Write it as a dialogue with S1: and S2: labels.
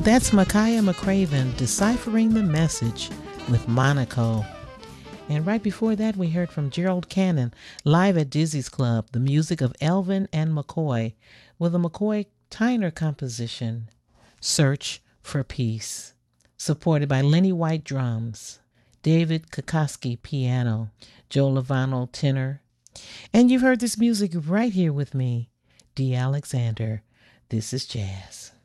S1: That's Micaiah McCraven deciphering the message with Monaco. And right before that, we heard from Gerald Cannon live at Dizzy's Club, the music of Elvin and McCoy with a McCoy Tyner composition, Search for Peace, supported by Lenny White drums, David Kokoski piano, Joe Lovano tenor. And you've heard this music right here with me, Dee Alexander. This is jazz.